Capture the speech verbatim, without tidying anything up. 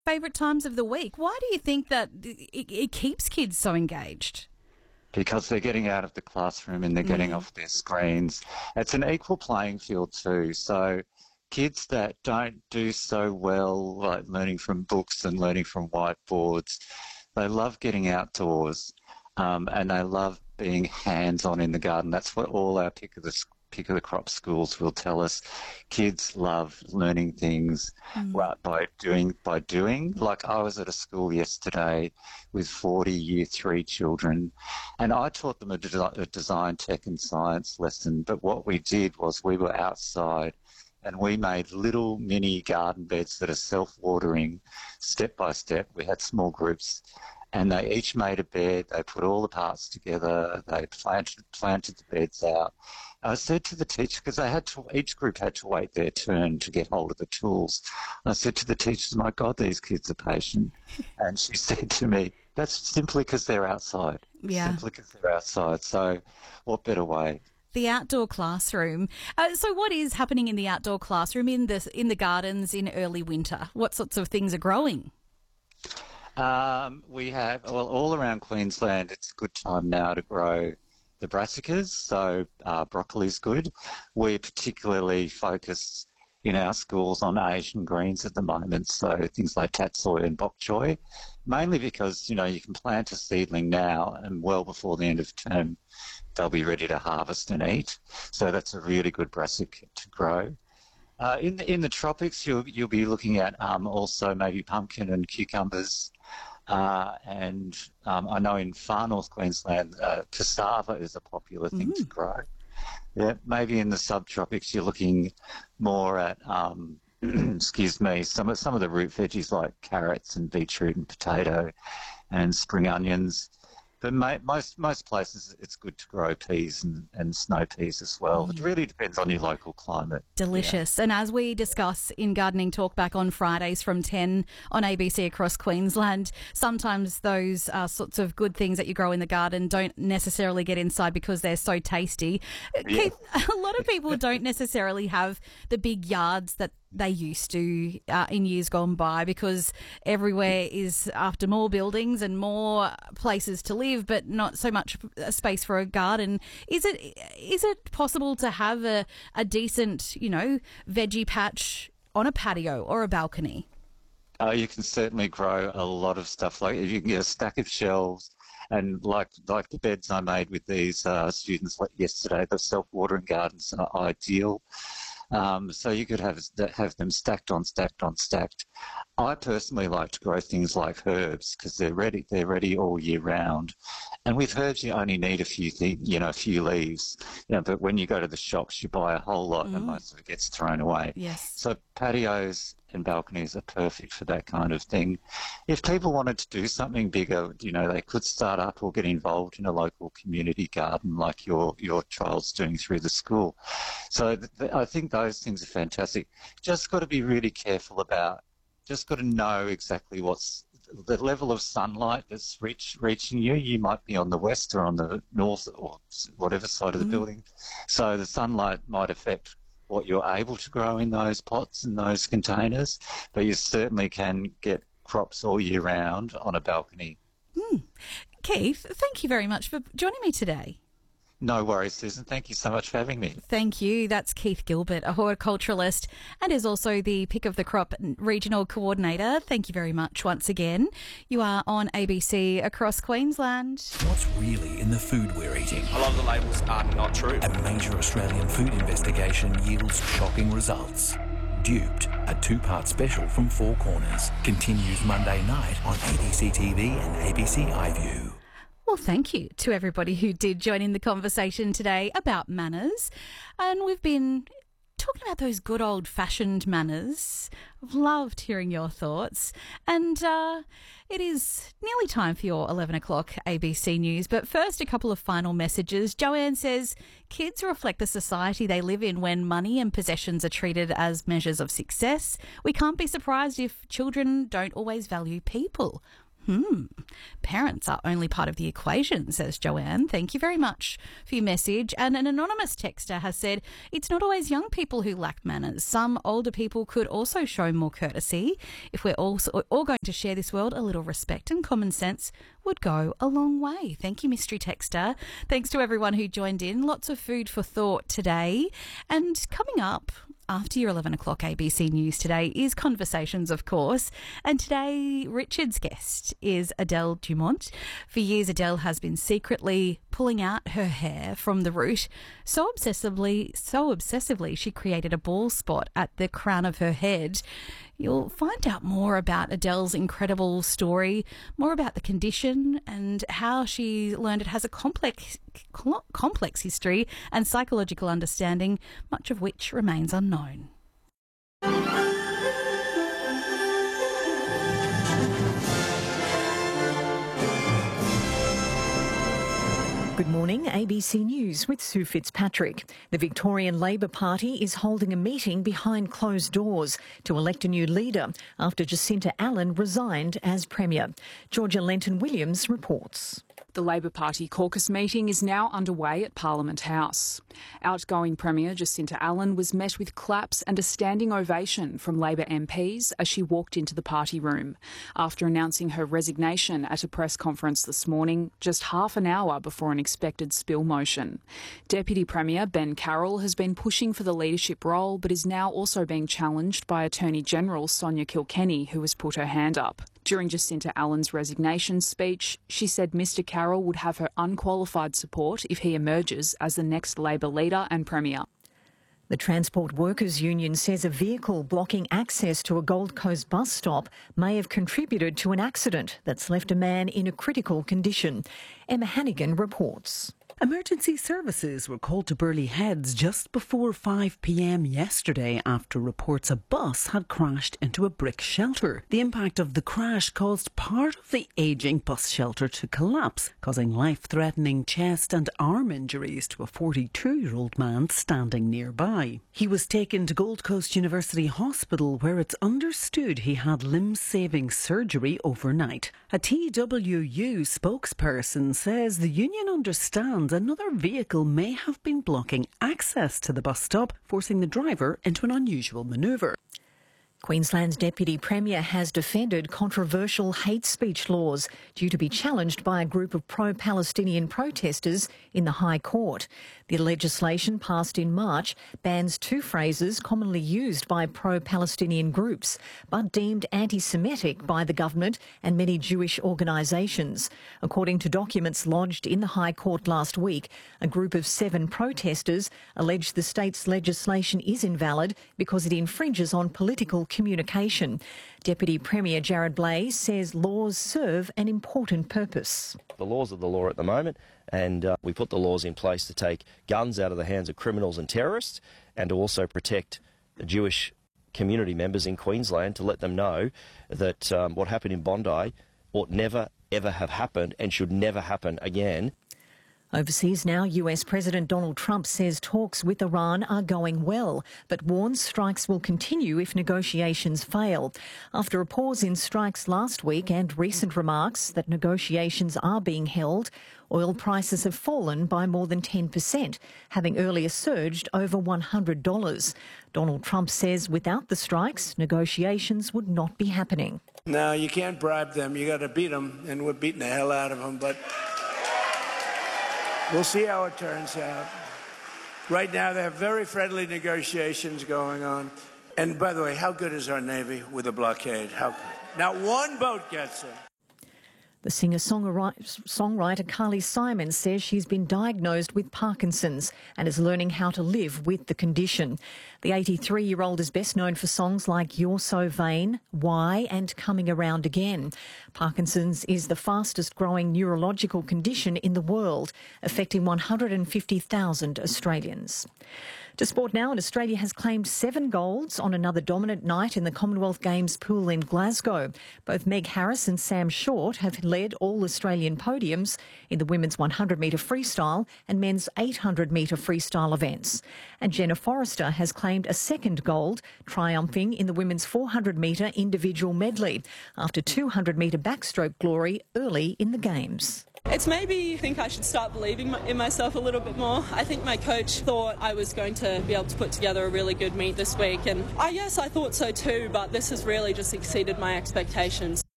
favourite times of the week. Why do you think that it, it keeps kids so engaged? Because they're getting out of the classroom and they're getting Mm. off their screens. It's an equal playing field too. So kids that don't do so well, like learning from books and learning from whiteboards, they love getting outdoors, um, and they love being hands-on in the garden. That's what all our pick of the pick of the crop schools will tell us. Kids love learning things Mm. right, by doing by doing. Like I was at a school yesterday with forty year three children, and I taught them a, de- a design, tech and science lesson. But what we did was we were outside and we made little mini garden beds that are self-watering step by step. We had small groups and they each made a bed. They put all the parts together. They planted, planted the beds out. I said to the teacher, because they had to, each group had to wait their turn to get hold of the tools. I said to the teachers, my God, these kids are patient. And she said to me, that's simply because they're outside. Yeah. Simply because they're outside. So what better way? The outdoor classroom. Uh, so what is happening in the outdoor classroom, in the, in the gardens in early winter? What sorts of things are growing? Um, we have, well, all around Queensland, it's a good time now to grow the brassicas, so uh, broccoli's good. We're particularly focused in our schools on Asian greens at the moment, so things like tatsoi and bok choy, mainly because, you know, you can plant a seedling now and well before the end of term they'll be ready to harvest and eat. So that's a really good brassica to grow. Uh, in the, in the tropics, you'll you'll be looking at um, also maybe pumpkin and cucumbers, uh, and um, I know in far north Queensland, uh, cassava is a popular thing to grow. Yeah, maybe in the subtropics, you're looking more at um, excuse me, some of some of the root veggies like carrots and beetroot and potato, and spring onions. But ma- most most places, it's good to grow peas and, and snow peas as well. It really depends on your local climate. Delicious. And as we discuss in Gardening Talk back on Fridays from ten on A B C across Queensland, sometimes those uh, sorts of good things that you grow in the garden don't necessarily get inside because they're so tasty. Uh, Yeah. Keith, a lot of people don't necessarily have the big yards that they used to uh, in years gone by, because everywhere is after more buildings and more places to live, but not so much a space for a garden. Is it is it possible to have a, a decent, you know, veggie patch on a patio or a balcony? Uh, you can certainly grow a lot of stuff. Like you can get a stack of shelves, and like like the beds I made with these uh, students like yesterday, the self-watering gardens are ideal. Um, so you could have have them stacked on stacked on stacked. I personally like to grow things like herbs because they're ready. They're ready all year round. And with herbs, you only need a few things, you know, a few leaves. You know, but when you go to the shops, you buy a whole lot, and most of it gets thrown away. Yes. So patios and balconies are perfect for that kind of thing. If people wanted to do something bigger, you know, they could start up or get involved in a local community garden like your your child's doing through the school. So th- th- I think those things are fantastic. Just got to be really careful about, just got to know exactly what's the level of sunlight that's reach, reaching you. You might be on the west or on the north or whatever side of the building. So the sunlight might affect what you're able to grow in those pots and those containers, but you certainly can get crops all year round on a balcony. Keith, thank you very much for joining me today. No worries, Susan. Thank you so much for having me. Thank you. That's Keith Gilbert, a horticulturalist and is also the Pick of the Crop Regional Coordinator. Thank you very much once again. You are on A B C across Queensland. What's really in the food we're eating? A lot of the labels are not true. A major Australian food investigation yields shocking results. Duped, a two-part special from Four Corners, continues Monday night on A B C T V and A B C iView. Well, thank you to everybody who did join in the conversation today about manners. And we've been talking about those good old-fashioned manners. I've loved hearing your thoughts. And uh, it is nearly time for your eleven o'clock A B C News. But first, a couple of final messages. Joanne says, kids reflect the society they live in when money and possessions are treated as measures of success. We can't be surprised if children don't always value people. Hmm. Parents are only part of the equation, says Joanne. Thank you very much for your message. And an anonymous texter has said, it's not always young people who lack manners. Some older people could also show more courtesy. If we're all, all going to share this world, a little respect and common sense would go a long way. Thank you, mystery texter. Thanks to everyone who joined in. Lots of food for thought today. And coming up after your eleven o'clock A B C News today is Conversations, of course. And today, Richard's guest is Adele Dumont. For years, Adele has been secretly pulling out her hair from the root so obsessively, so obsessively, she created a bald spot at the crown of her head. You'll find out more about Adele's incredible story, more about the condition and how she learned it has a complex, complex history and psychological understanding, much of which remains unknown. Good morning, A B C News with Sue Fitzpatrick. The Victorian Labor Party is holding a meeting behind closed doors to elect a new leader after Jacinta Allan resigned as Premier. Georgia Lenton-Williams reports. The Labor Party caucus meeting is now underway at Parliament House. Outgoing Premier Jacinta Allan was met with claps and a standing ovation from Labor M Ps as she walked into the party room, after announcing her resignation at a press conference this morning, just half an hour before an expected spill motion. Deputy Premier Ben Carroll has been pushing for the leadership role, but is now also being challenged by Attorney General Sonia Kilkenny, who has put her hand up. During Jacinta Allan's resignation speech, she said Mr Carroll would have her unqualified support if he emerges as the next Labor leader and Premier. The Transport Workers Union says a vehicle blocking access to a Gold Coast bus stop may have contributed to an accident that's left a man in a critical condition. Emma Hannigan reports. Emergency services were called to Burleigh Heads just before five p m yesterday after reports a bus had crashed into a brick shelter. The impact of the crash caused part of the ageing bus shelter to collapse, causing life-threatening chest and arm injuries to a forty-two-year-old man standing nearby. He was taken to Gold Coast University Hospital, where it's understood he had limb-saving surgery overnight. A T W U spokesperson says the union understands another vehicle may have been blocking access to the bus stop, forcing the driver into an unusual manoeuvre. Queensland's Deputy Premier has defended controversial hate speech laws due to be challenged by a group of pro-Palestinian protesters in the High Court. The legislation passed in March bans two phrases commonly used by pro-Palestinian groups, but deemed anti-Semitic by the government and many Jewish organisations. According to documents lodged in the High Court last week, a group of seven protesters alleged the state's legislation is invalid because it infringes on political communication. Deputy Premier Jared Blais says laws serve an important purpose. The laws are the law at the moment, and uh, we put the laws in place to take guns out of the hands of criminals and terrorists, and to also protect the Jewish community members in Queensland, to let them know that um, what happened in Bondi ought never, ever have happened and should never happen again. Overseas now, U S President Donald Trump says talks with Iran are going well, but warns strikes will continue if negotiations fail. After a pause in strikes last week and recent remarks that negotiations are being held, oil prices have fallen by more than ten percent, having earlier surged over one hundred dollars. Donald Trump says without the strikes, negotiations would not be happening. No, you can't bribe them. You got to beat them, and we're beating the hell out of them, but we'll see how it turns out. Right now, they have very friendly negotiations going on. And by the way, how good is our Navy with a blockade? How good? Not one boat gets in. The singer-songwriter Carly Simon says she's been diagnosed with Parkinson's and is learning how to live with the condition. The eighty-three-year-old is best known for songs like You're So Vain, Why and Coming Around Again. Parkinson's is the fastest-growing neurological condition in the world, affecting one hundred fifty thousand Australians. To sport now, and Australia has claimed seven golds on another dominant night in the Commonwealth Games pool in Glasgow. Both Meg Harris and Sam Short have led all Australian podiums in the women's one hundred metre freestyle and men's eight hundred metre freestyle events. And Jenna Forrester has claimed a second gold, triumphing in the women's four hundred metre individual medley after two hundred metre backstroke glory early in the Games. It's made me think I should start believing in myself a little bit more. I think my coach thought I was going to be able to put together a really good meet this week, and I guess I thought so too, but this has really just exceeded my expectations.